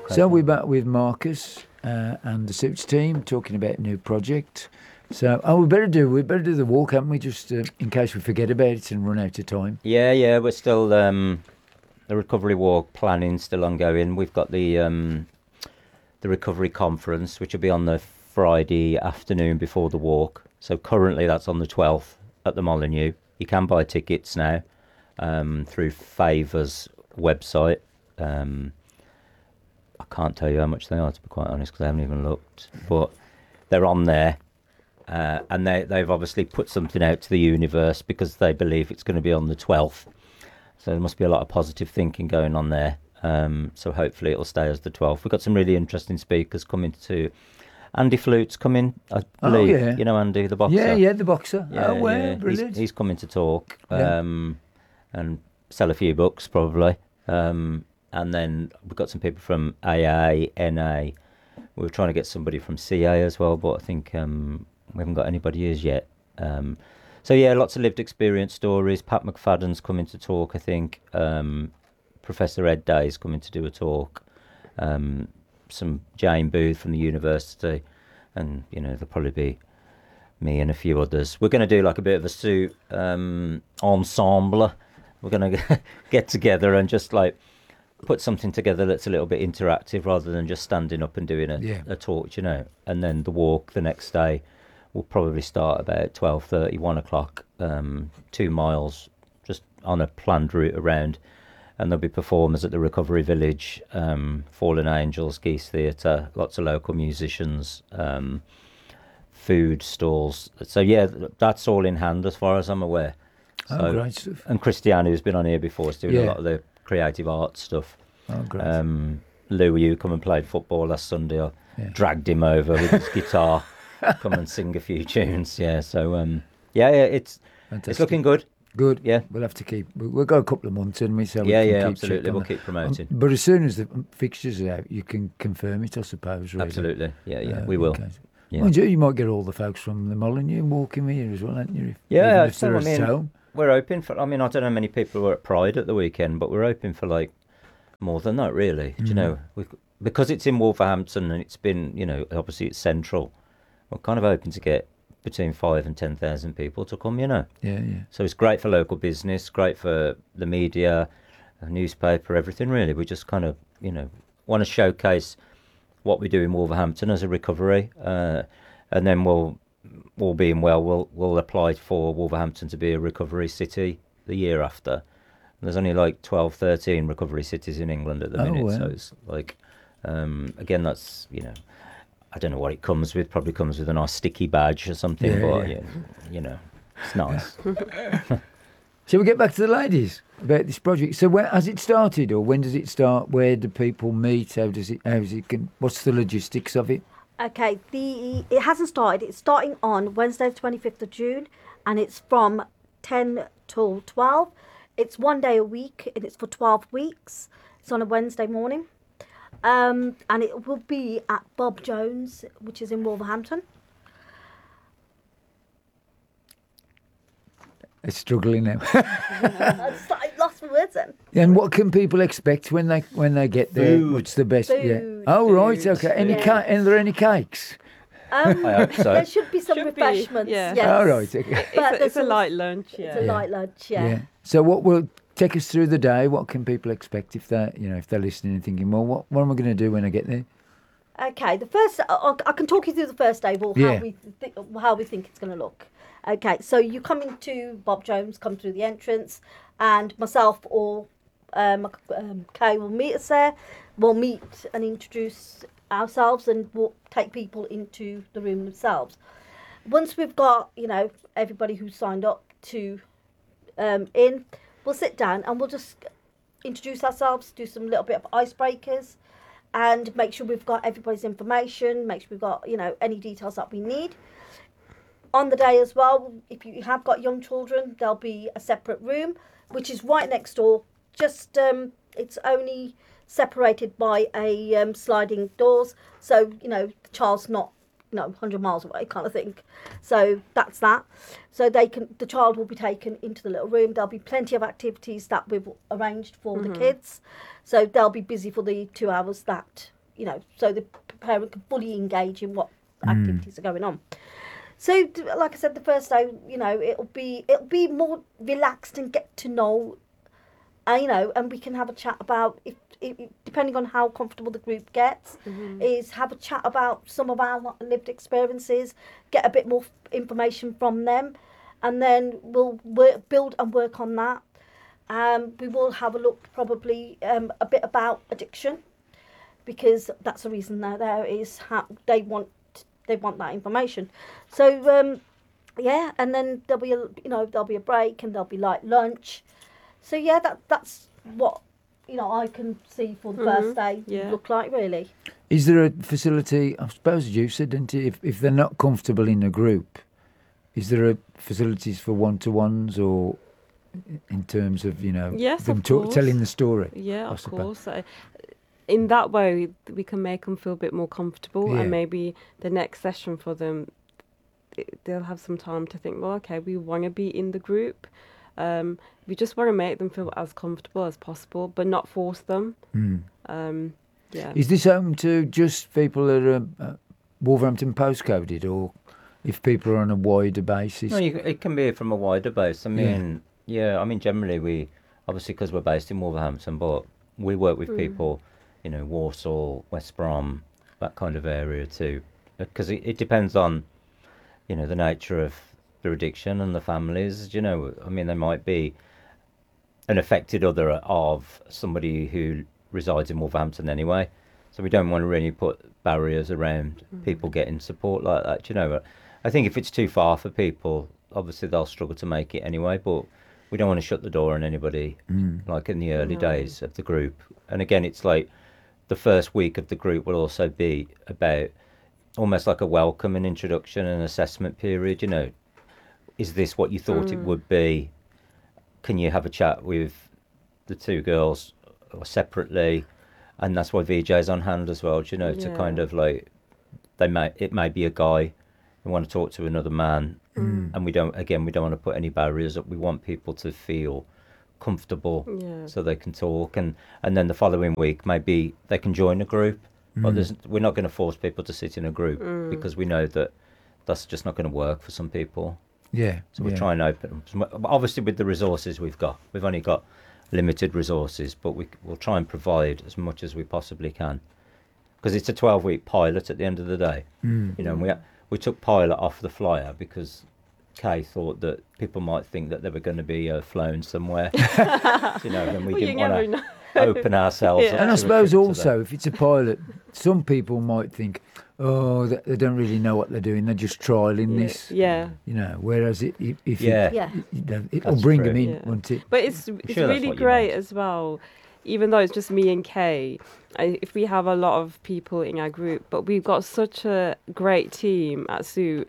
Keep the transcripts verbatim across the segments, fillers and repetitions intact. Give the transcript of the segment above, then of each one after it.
So we're back with Marcus uh, and the Suits team talking about a new project. So, oh, we better do we better do the walk, haven't we? Just uh, in case we forget about it and run out of time. Yeah, yeah, we're still um, the recovery walk planning still ongoing. We've got the um, the recovery conference, which will be on the Friday afternoon before the walk. So currently that's on the twelfth at the Molyneux. You can buy tickets now um, through Favour's website. Um, I can't tell you how much they are, to be quite honest, because I haven't even looked. But they're on there. Uh, and they, they've obviously put something out to the universe because they believe it's going to be on the twelfth. So there must be a lot of positive thinking going on there. Um, so hopefully it'll stay as the twelfth. We've got some really interesting speakers coming to... Andy Flute's coming, I believe. Oh, yeah. You know Andy, the boxer? Yeah, yeah, the boxer. Yeah, oh, well, yeah. brilliant. He's, he's coming to talk Yeah. um, and sell a few books, probably. Um, and then we've got some people from A A, N A. We were trying to get somebody from C A as well, but I think um, we haven't got anybody as yet. Um, so, yeah, lots of lived experience stories. Pat McFadden's coming to talk, I think. Um, Professor Ed Day's coming to do a talk. Um, some Jane Booth from the university, and, you know, there'll probably be me and a few others. We're going to do like a bit of a suit um, ensemble. We're going to get together and just like put something together that's a little bit interactive rather than just standing up and doing a, Yeah. a talk, you know. And then the walk the next day will probably start about twelve thirty, one o'clock, um, two miles, just on a planned route around. And there'll be performers at the Recovery Village, um, Fallen Angels, Geese Theatre, lots of local musicians, um, food stalls. So, yeah, that's all in hand as far as I'm aware. So, Oh, great stuff. And Christiane, who's been on here before, is doing Yeah. a lot of the creative art stuff. Oh, great. Um, Lou, you come and played football last Sunday. I Yeah. dragged him over with his guitar, come and sing a few tunes. Yeah, so, um, yeah, yeah, it's Fantastic. it's looking good. Good. Yeah. We'll have to keep... we- We'll go a couple of months, and we so we Yeah, can yeah, keep absolutely. check on We'll that. keep promoting. Um, but as soon as the fixtures are out, you can confirm it, I suppose, really. Absolutely. Yeah, yeah, Uh, we will. okay. Yeah. Mind you, you might get all the folks from the Molyneux walking with you as well, haven't you? If, Yeah, even if so, they're I at mean, home. We're hoping for, I mean, I don't know how many people were at Pride at the weekend, but we're hoping for like more than that, really. Do you Mm. know, we, because it's in Wolverhampton and it's been, you know, obviously it's central, we're kind of hoping to get between five and ten thousand people to come, you know. Yeah, yeah. So it's great for local business, great for the media, the newspaper, everything really. We just kind of, you know, want to showcase what we do in Wolverhampton as a recovery, uh, and then we'll, all being well, we'll we'll apply for Wolverhampton to be a recovery city the year after. And there's only like twelve, thirteen recovery cities in England at the Oh, minute, wow. so it's like, um, again, that's, you know, I don't know what it comes with. Probably comes with a nice sticky badge or something, Yeah, but yeah. yeah, you know, it's nice. So we get back to the ladies about this project. So where has it started, or when does it start? Where do people meet? How does it? How does it? Can, what's the logistics of it? Okay, the it hasn't started. It's starting on Wednesday, the twenty-fifth of June, and it's from ten till twelve. It's one day a week, and it's for twelve weeks. It's on a Wednesday morning. Um, and it will be at Bob Jones, which is in Wolverhampton. It's struggling now. I, just, I lost my words then. And what can people expect when they when they get there? Food. What's the best? Yeah. Food, Oh right, food, okay. Any yeah. ca- Are there any cakes? Um, I hope so. There should be some Should be, refreshments. yeah. Yes. Oh right, okay. But It's a, there's it's a some- light lunch, It's yeah. a Yeah. light lunch, yeah. Yeah. So what will take us through the day? What can people expect if they, you know, if they're listening and thinking, well, what what am I going to do when I get there? Okay, the first I, I can talk you through the first day, well, Yeah. how we th- how we think it's going to look. Okay, so you come into Bob Jones, come through the entrance, and myself or um, um, Kay will meet us there. We'll meet and introduce ourselves, and we'll take people into the room themselves. Once we've got, you know, everybody who's signed up to um, in, we'll sit down and we'll just introduce ourselves, do some little bit of icebreakers, and make sure we've got everybody's information, make sure we've got, you know, any details that we need. On the day as well, if you have got young children, there'll be a separate room, which is right next door. Just, um, it's only separated by a um, sliding doors. So, you know, the child's not, you know, one hundred miles away kind of thing. So that's that. So they can, the child will be taken into the little room. There'll be plenty of activities that we've arranged for Mhm. the kids. So they'll be busy for the two hours that you know, so the parent can fully engage in what activities are going on. So, d- like I said, the first day, you know, it'll be it'll be more relaxed and get to know, uh, you know, and we can have a chat about if, if depending on how comfortable the group gets, is have a chat about some of our lived experiences, get a bit more f- information from them, and then we'll work, build and work on that. Um, we will have a look probably um, a bit about addiction, because that's the reason they're there, is how they want they want that information. So um, yeah, and then there'll be a, you know there'll be a break and there'll be like lunch. So yeah, that that's what you know I can see for the Mhm, first day yeah. look like really. Is there a facility? I suppose you said, didn't you? If if they're not comfortable in a group, is there a facilities for one to ones or in terms of you know Yes, them of talk, course. telling the story? Yeah, I of suppose. course. Uh, in that way, we can make them feel a bit more comfortable, Yeah. and maybe the next session for them, th- they'll have some time to think. Well, okay, we want to be in the group. Um, we just want to make them feel as comfortable as possible, but not force them. Mm. Um, yeah. Is this home to just people that are uh, Wolverhampton postcoded, or if people are on a wider basis? No, you, it can be from a wider base. I Yeah. mean, yeah, I mean, generally we, obviously because we're based in Wolverhampton, but we work with people, you know, Warsaw, West Brom, that kind of area too. Because it, it depends on, you know, the nature of their addiction and the families. You know, I mean, there might be an affected other of somebody who resides in Wolverhampton anyway. So we don't want to really put barriers around people getting support like that. You know, I think if it's too far for people, obviously they'll struggle to make it anyway. But we don't want to shut the door on anybody, Mm. like in the early No. days of the group. And again, it's like the first week of the group will also be about almost like a welcome and introduction and assessment period. You know, is this what you thought it would be? Can you have a chat with the two girls or separately? And that's why V J's on hand as well, do you know, to Yeah. kind of like, they may it may be a guy who want to talk to another man, and we don't again we don't want to put any barriers up. We want people to feel comfortable Yeah. so they can talk, and and then the following week maybe they can join a group. But there's, we're not going to force people to sit in a group because we know that that's just not going to work for some people. Yeah. So we're yeah. trying to open them. Obviously, with the resources we've got, we've only got limited resources, but we we'll try and provide as much as we possibly can, because it's a twelve-week pilot at the end of the day. Mm. You know, and we we took pilot off the flyer because Kay thought that people might think that they were going to be uh, flown somewhere. You know, and we Well, you didn't never want know. to open ourselves Yeah. up. And I to a suppose trip to also, if it's a pilot, some people might think, oh, they, they don't really know what they're doing. They're just trialing Yeah. this. Yeah. You know, whereas it, if, if Yeah. it, Yeah. it, it, it'll That's bring true. them in, Yeah. won't it? But it's it's sure that's really what you great meant. as well, even though it's just me and Kay. I, if we have a lot of people in our group, but we've got such a great team at Zoo.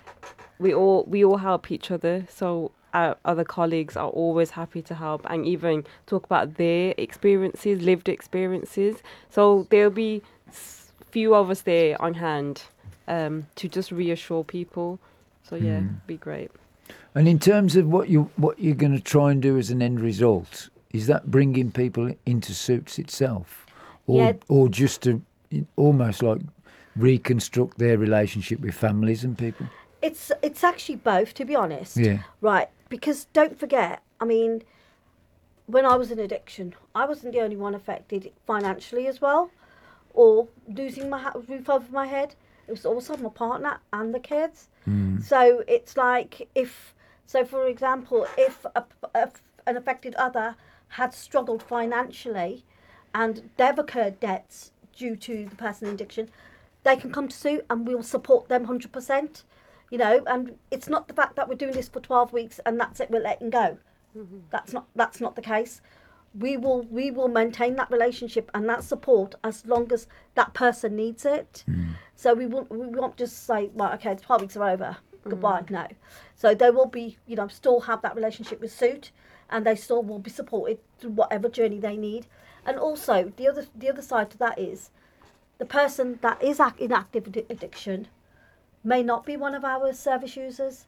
We all we all help each other. So our other colleagues are always happy to help and even talk about their experiences, lived experiences. So there'll be s- few of us there on hand um, to just reassure people. So yeah, be great. And in terms of what you what you're going to try and do as an end result, is that bringing people into Suits itself, or Yeah. or just to almost like reconstruct their relationship with families and people? It's it's actually both, to be honest. Yeah. Right, because don't forget, I mean, when I was in addiction, I wasn't the only one affected financially as well, or losing my ha- roof over my head. It was also my partner and the kids. So it's like if, so for example, if a, a, an affected other had struggled financially, and they've occurred debts due to the person in addiction, they can come to Suit and we'll support them one hundred percent. You know, and it's not the fact that we're doing this for twelve weeks and that's it, we're letting go. That's not that's not the case. We will we will maintain that relationship and that support as long as that person needs it. So we won't we won't just say, well, okay, the twelve weeks are over, goodbye. No. So they will be, you know, still have that relationship with Suit, and they still will be supported through whatever journey they need. And also the other the other side to that is, the person that is act- in active addi- addiction may not be one of our service users.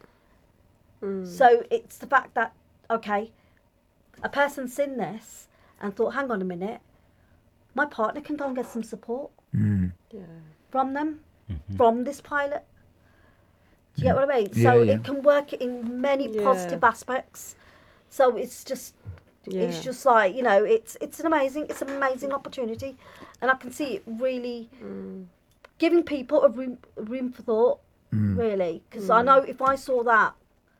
So it's the fact that, okay, a person's seen this and thought, hang on a minute, my partner can go and get some support Mm. Yeah. from them, Mhm. from this pilot. Do you get what I mean? Yeah, so yeah. it can work in many Yeah. positive aspects. So it's just, Yeah. it's just like, you know, it's it's an amazing, it's an amazing opportunity, and I can see it really Mm. giving people a room, room for thought, Mm. really. Because I know if I saw that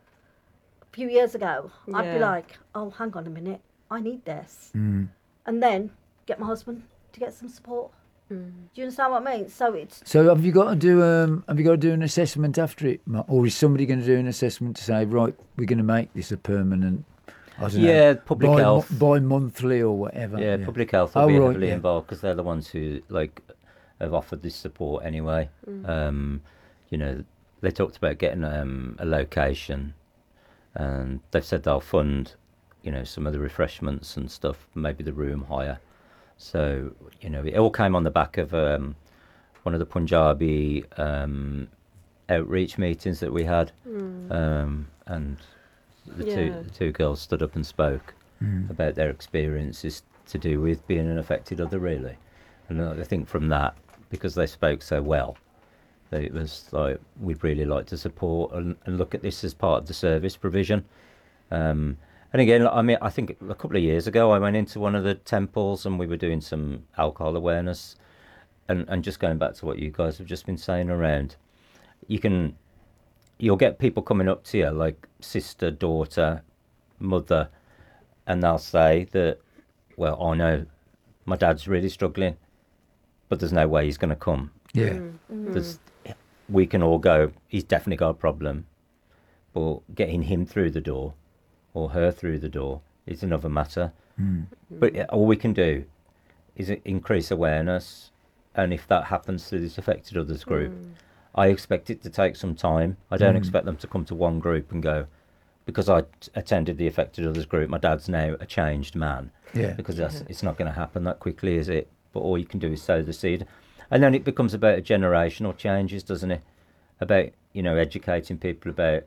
a few years ago, I'd be Yeah. like, oh, hang on a minute, I need this, Mm. and then get my husband to get some support. Mm. Do you understand what I mean? So it's So have you got to do um have you got to do an assessment after it, Mark? Or is somebody going to do an assessment to say, right, we're going to make this a permanent? I don't know, Yeah, public bi- health. bi-monthly or whatever. Yeah, public health will Oh, be right, heavily yeah. involved because they're the ones who like have offered this support anyway. Um, you know, they talked about getting um, a location, and they've said they'll fund, you know, some of the refreshments and stuff, maybe the room hire. So you know, it all came on the back of um, one of the Punjabi um, outreach meetings that we had, um, and the two Yeah. the two girls stood up and spoke Mm. about their experiences to do with being an affected other, really. And I think from that, because they spoke so well, that it was like we'd really like to support and, and look at this as part of the service provision. Um, and again, I mean, I think a couple of years ago, I went into one of the temples and we were doing some alcohol awareness. And, and just going back to what you guys have just been saying around, you can, you'll get people coming up to you like sister, daughter, mother, and they'll say that, well, I know my dad's really struggling, but there's no way he's going to come. Yeah. Mm. There's, we can all go, he's definitely got a problem, but getting him through the door or her through the door is another matter. Mm. But yeah, all we can do is increase awareness, and if that happens through this affected others group, I expect it to take some time. I don't Mm. expect them to come to one group and go, because I t- attended the affected others group, my dad's now a changed man. Yeah. Because that's, it's not going to happen that quickly, is it? But all you can do is sow the seed. And then it becomes about generational changes, doesn't it? About, you know, educating people about,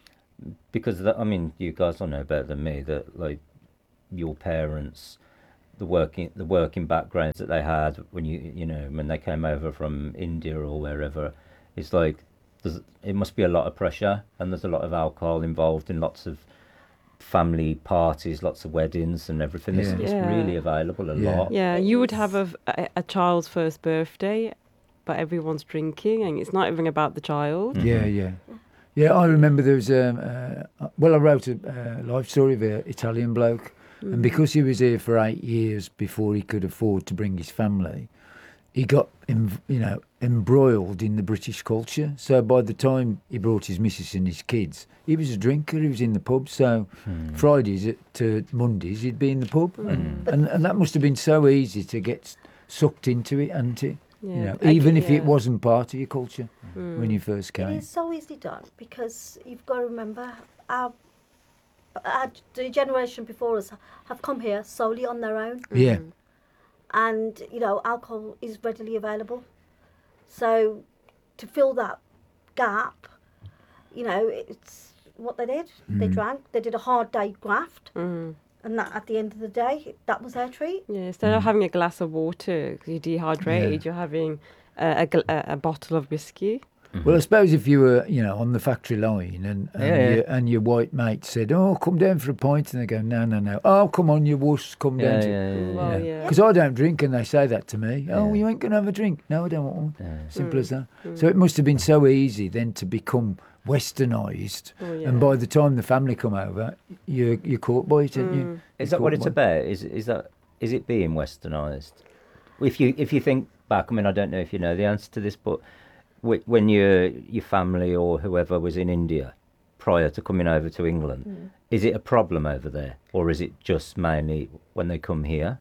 because, that, I mean, you guys all know better than me that, like, your parents, the working the working backgrounds that they had when you you know when they came over from India or wherever, it's like there's, it must be a lot of pressure, and there's a lot of alcohol involved in lots of family parties, lots of weddings and everything. It's, Yeah. it's Yeah. really available a Yeah. lot. Yeah, you would have a, a, a child's first birthday, but everyone's drinking, and it's not even about the child. Yeah, yeah. Yeah, I remember there was, um, uh, well, I wrote a uh, life story of an Italian bloke, and because he was here for eight years before he could afford to bring his family, he got, em- you know, embroiled in the British culture. So by the time he brought his missus and his kids, he was a drinker, he was in the pub. So Fridays to Mondays, he'd be in the pub. And, and, and that must have been so easy to get sucked into it, hadn't it? Yeah. You know, I even get- if it yeah. wasn't part of your culture when you first It came. is so easily done because you've got to remember our, our the generation before us have come here solely on their own, Yeah. and you know alcohol is readily available. So to fill that gap, you know it's what they did. They drank. They did a hard day graft, Mm. and that at the end of the day, that was their treat. Yeah, instead of having a glass of water because you're dehydrated, Yeah. you're having a, a, gl- a, a bottle of whiskey. Well, I suppose if you were, you know, on the factory line and and, Yeah, yeah. Your, and your white mate said, "Oh, come down for a pint," and they go, "No, no, no. Oh, come on, you wuss, come Yeah, down." to yeah, yeah, Well, yeah. yeah. Because I don't drink, and they say that to me. Oh, Yeah. you ain't gonna have a drink? No, I don't want one. Yeah. Simple as that. So it must have been so easy then to become westernised, Oh, yeah. and by the time the family come over, you're you're caught by it, aren't you? Is You're that what caught it's by- about? Is is that is it being westernised? If you if you think back, I mean, I don't know if you know the answer to this, but wh- when your your family or whoever was in India prior to coming over to England, is it a problem over there, or is it just mainly when they come here?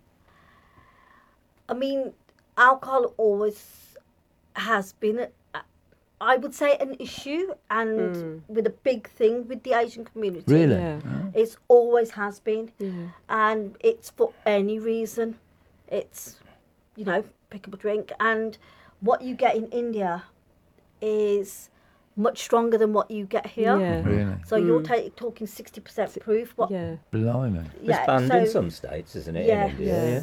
I mean, alcohol always has been, a, I would say, an issue and with a big thing with the Asian community. Really? Yeah. It's always has been. Yeah. And it's for any reason. It's, you know, pick up a drink. And what you get in India is much stronger than what you get here. Yeah. Really? So you're ta- talking sixty percent proof. What, Yeah. Blimey. yeah, It's banned so, in some states, isn't it? Yes. In India? Yes.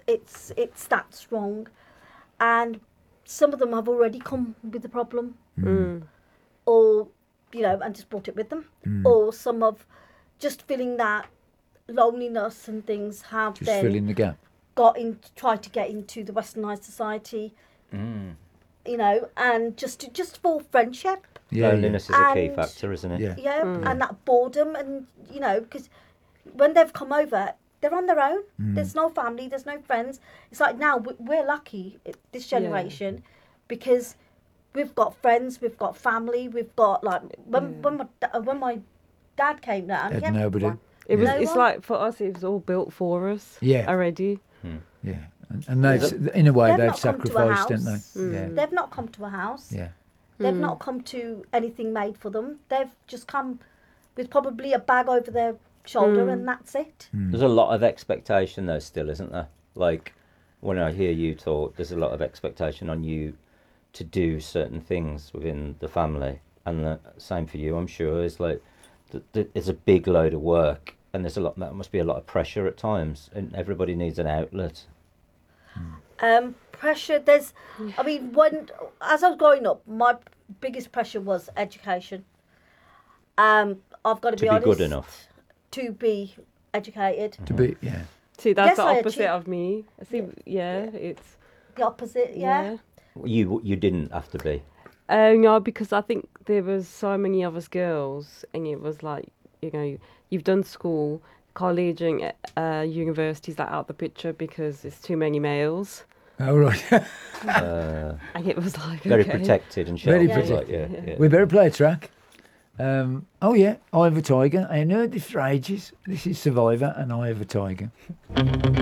it's it's that strong, and some of them have already come with the problem, Mm. or you know, and just brought it with them, Mm. or some of just feeling that loneliness and things have Just then filling the gap. got in, tried to get into the westernized society, Mm. you know, and just to, just for friendship, Yeah, Loneliness is a key And- factor, isn't it? yeah. yeah, Mm. and that boredom, and you know, because when they've come over, they're on their own. Mm. There's no family, there's no friends. It's like now we- we're lucky, i- this Yeah. generation, because we've got friends, we've got family, we've got like when Yeah. when my da- when my dad came down, Had he had nobody. one. It was. No It's one. like for us, it was all built for us. Yeah. Already. Yeah, and, and they've, in a way, They've they've not come to a sacrificed, didn't house. they? Mm. Yeah, They've not come to a house. yeah. They've Mm. not come to anything made for them. They've just come with probably a bag over their shoulder, Mm. and that's it. Mm. There's a lot of expectation though still, isn't there? Like when I hear you talk, there's a lot of expectation on you to do certain things within the family, and the same for you, I'm sure. It's like th- th- it's a big load of work, and there's a lot. That must be a lot of pressure at times, and everybody needs an outlet. Um, pressure. There's, I mean, when as I was growing up, my biggest pressure was education. Um, I've got to, To be be honest. good enough. To be educated. To be, yeah. See, that's Yes, the I opposite achieve- of me. I see. Yeah, it's. The opposite. Yeah. You you didn't have to be. Uh, no, because I think there was so many of us girls, and it was like, you know, you've done school, college, and uh, universities that out the picture because it's too many males, All right. Uh, and it was like very okay. protected and Very sheltered. Like, protected. yeah, yeah. We better play a track. Um, oh yeah, I Have a Tiger. I ain't heard this for ages. This is Survivor and I Have a Tiger.